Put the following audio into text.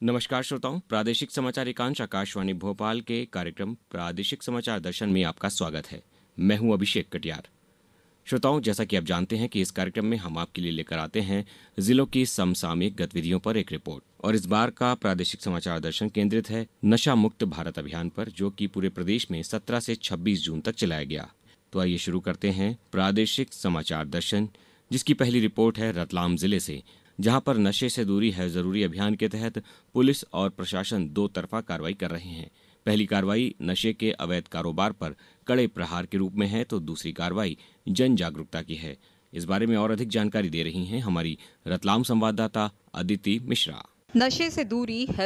नमस्कार श्रोताओं, प्रादेशिक समाचार एकांश आकाशवाणी भोपाल के कार्यक्रम प्रादेशिक समाचार दर्शन में आपका स्वागत है। मैं हूं अभिषेक कटियार। श्रोताओं, जैसा कि आप जानते हैं कि इस कार्यक्रम में हम आपके लिए लेकर आते हैं जिलों की समसामयिक गतिविधियों पर एक रिपोर्ट। और इस बार का प्रादेशिक समाचार दर्शन केंद्रित है नशा मुक्त भारत अभियान पर, जो कि पूरे प्रदेश में 17 से 26 जून तक चलाया गया। तो आइए शुरू करते हैं प्रादेशिक समाचार दर्शन, जिसकी पहली रिपोर्ट है रतलाम जिले से, जहां पर नशे से दूरी है जरूरी अभियान के तहत पुलिस और प्रशासन दो तरफा कार्रवाई कर रहे हैं। पहली कार्रवाई नशे के अवैध कारोबार पर कड़े प्रहार के रूप में है, तो दूसरी कार्रवाई जन जागरूकता की है। इस बारे में और अधिक जानकारी दे रही हैं हमारी रतलाम संवाददाता अदिति मिश्रा। नशे से दूरी है